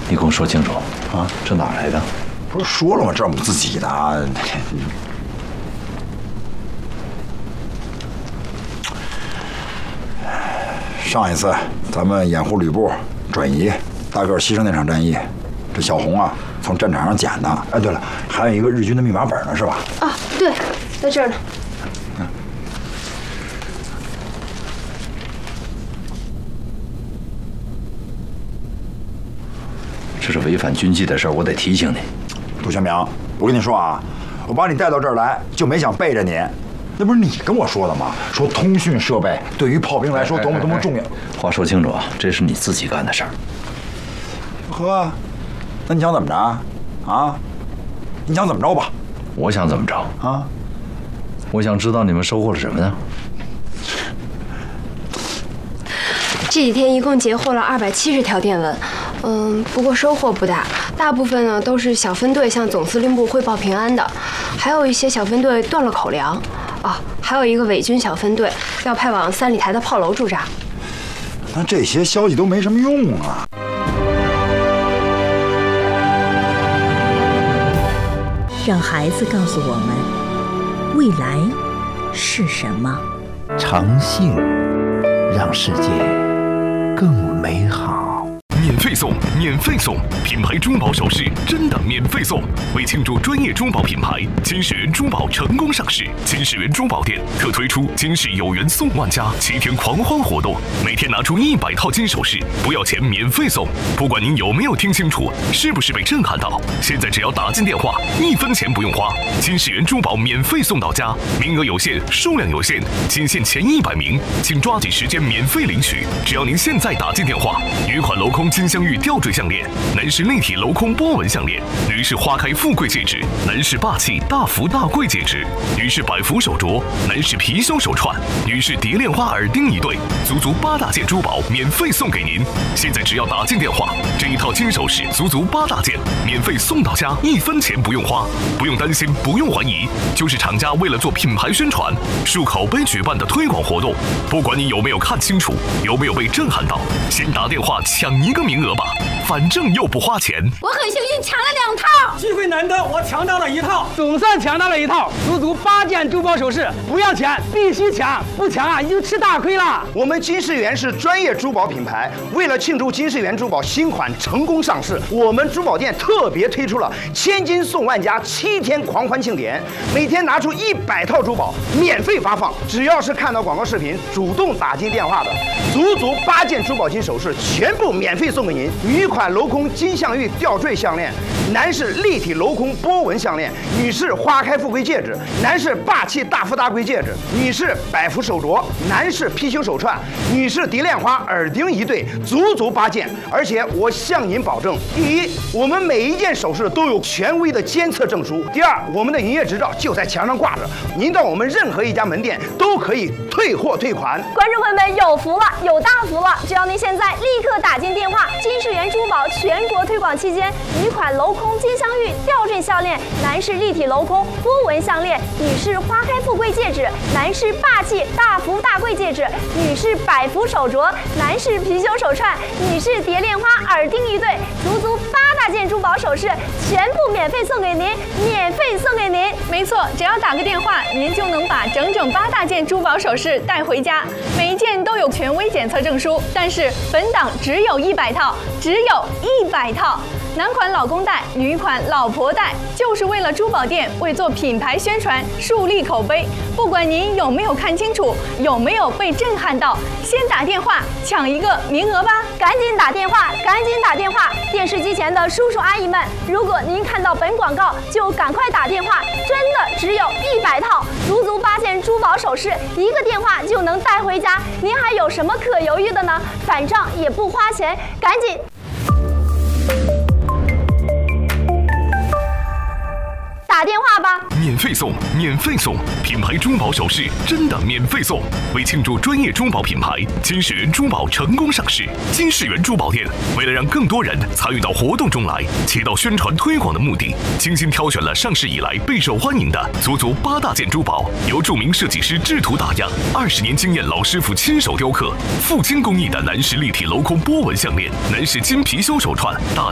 你跟我说清楚啊，这哪来的？ 不是说了吗？这是我们自己的啊。上一次咱们掩护吕布转移，大个牺牲那场战役，这小红啊从战场上捡的。哎，对了，还有一个日军的密码本呢，是吧？ 啊，对，在这儿呢。 这是违反军纪的事儿，我得提醒你。 杜学明，我跟你说啊，我把你带到这儿来，就没想背着你。那不是你跟我说的吗？说通讯设备对于炮兵来说多么多么重要。 话说清楚啊，这是你自己干的事儿。 呵，那你想怎么着啊？你想怎么着吧？ 我想怎么着啊？ 我想知道你们收获了什么呢？ 这几天一共截获了270条电文，不过收获不大，大部分呢都是小分队向总司令部汇报平安的，还有一些小分队断了口粮，还有一个伪军小分队要派往三里台的炮楼驻扎。 那这些消息都没什么用啊。 让孩子告诉我们，未来是什么？ 诚信让世界更美好。 免费送，免费送！品牌珠宝首饰真的免费送！为庆祝专业珠宝品牌金世缘珠宝成功上市，金世缘珠宝店特推出金世有缘送万家7天狂欢活动，每天拿出100套金首饰，不要钱免费送。不管您有没有听清楚，是不是被震撼到，现在只要打进电话，1分钱不用花，金世缘珠宝免费送到家，名额有限，数量有限，仅限前100名，请抓紧时间免费领取。只要您现在打进电话，有一款镂空金镶玉吊坠项链，男士立体镂空波纹项链，女士花开富贵戒指，男士霸气大福大贵戒指，女士百福手镯，男士貔貅手串，女士蝶恋花耳钉1对，足8大件珠宝免费送给您。现在只要打进电话，这一套金首饰足8大件，免费送到家，1分钱不用花，不用担心，不用怀疑，就是厂家为了做品牌宣传、树口碑举办的推广活动。不管你有没有看清楚，有没有被震撼到，先打电话抢1个名额吧，反正又不花钱。 我很幸运抢了2套， 机会难得，我抢到了1套，总算抢到了1套，足8件珠宝首饰，不要钱，必须抢，不抢啊，你就吃大亏了。 我们金世缘是专业珠宝品牌，为了庆祝金世缘珠宝新款成功上市，我们珠宝店特别推出了千金送万家7天狂欢庆典，每天拿出100套珠宝免费发放，只要是看到广告视频主动打进电话的，足8件珠宝金首饰全部免费送给您。女款镂空金镶玉吊坠项链，男士立体镂空波纹项链，女士花开富贵戒指，男士霸气大富大贵戒指，女士百福手镯，男士貔貅手串，女士蝶恋花耳钉1对，足8件。而且我向您保证，第一，我们每一件首饰都有权威的监测证书；第二，我们的营业执照就在墙上挂着，您到我们任何一家门店都可以退货退款。 观众朋友们有福了，有大福了！只要您现在立刻打进电话，金世缘珠宝全国推广期间，女款镂空金镶玉吊坠项链，男士立体镂空波纹项链，女士花开富贵戒指，男士霸气大福大贵戒指，女士百福手镯，男士貔貅手串，女士蝶恋花耳钉1对，足8大件珠宝首饰全部免费送给您，免费送给您。 没错，只要打个电话，您就能把整8大件珠宝首饰带回家，每一件都有权威检测证书。但是本档只有100套，只有100套。男款老公带，女款老婆带，就是为了珠宝店为做品牌宣传、树立口碑。不管您有没有看清楚，有没有被震撼到，先打电话抢1个名额吧！ 赶紧打电话，赶紧打电话！电视机前的叔叔阿姨们，如果您看到本广告，就赶快打电话，真的只有100套，足8件珠宝首饰，1个电话就能带回家。您还有什么可犹豫的呢？反正也不花钱，赶紧！打电话吧！ 免费送，免费送！品牌珠宝首饰真的免费送！为庆祝专业珠宝品牌金世缘珠宝成功上市，金世缘珠宝店为了让更多人参与到活动中来，起到宣传推广的目的，精心挑选了上市以来备受欢迎的足8大件珠宝，由著名设计师制图打样，20年经验老师傅亲手雕刻，富金工艺的男士立体镂空波纹项链，男士金貔貅手串，大